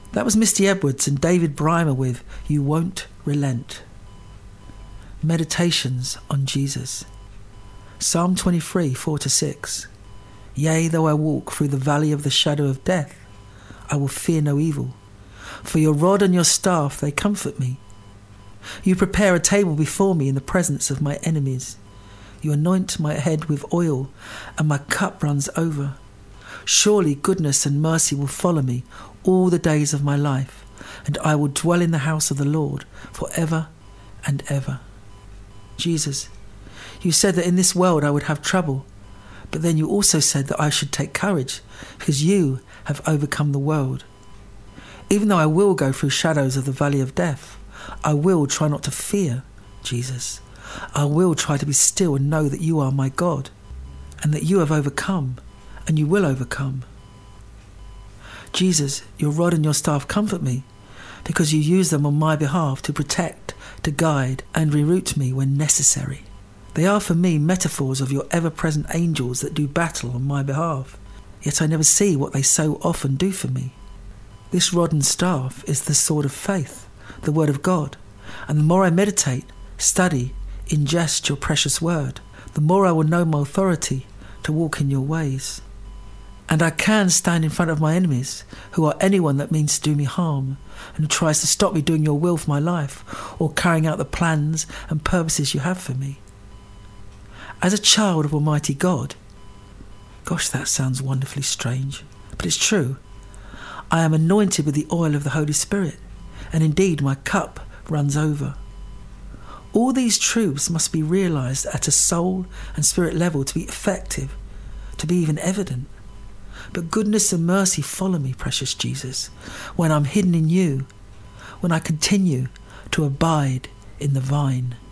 That was Misty Edwards and David Brymer with You Won't Relent. Meditations on Jesus. Psalm 23, 4-6. Yea, though I walk through the valley of the shadow of death, I will fear no evil. For your rod and your staff, they comfort me. You prepare a table before me in the presence of my enemies. You anoint my head with oil, and my cup runs over. Surely goodness and mercy will follow me all the days of my life, and I will dwell in the house of the Lord forever and ever. Jesus, you said that in this world I would have trouble, but then you also said that I should take courage, because you have overcome the world. Even though I will go through shadows of the valley of death, I will try not to fear, Jesus. I will try to be still and know that you are my God, and that you have overcome, and you will overcome. Jesus, your rod and your staff comfort me, because you use them on my behalf to protect, to guide, and reroute me when necessary. They are for me metaphors of your ever-present angels that do battle on my behalf, yet I never see what they so often do for me. This rod and staff is the sword of faith, the word of God, and the more I meditate, study, ingest your precious word, the more I will know my authority to walk in your ways. And I can stand in front of my enemies, who are anyone that means to do me harm, and who tries to stop me doing your will for my life, or carrying out the plans and purposes you have for me. As a child of Almighty God, gosh, that sounds wonderfully strange, but it's true, I am anointed with the oil of the Holy Spirit, and indeed my cup runs over. All these truths must be realised at a soul and spirit level to be effective, to be even evident. But goodness and mercy follow me, precious Jesus, when I'm hidden in you, when I continue to abide in the vine.